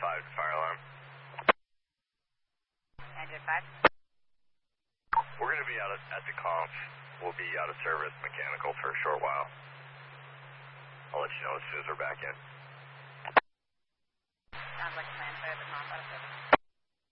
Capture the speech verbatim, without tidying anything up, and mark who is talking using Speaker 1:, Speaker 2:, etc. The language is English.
Speaker 1: five to fire alarm.
Speaker 2: Engine five.
Speaker 1: We're going to be out of, at the conf. We'll be out of service mechanical for a short while. I'll let you know as soon as we're back in.
Speaker 2: Sounds like a plan for the conf out of service.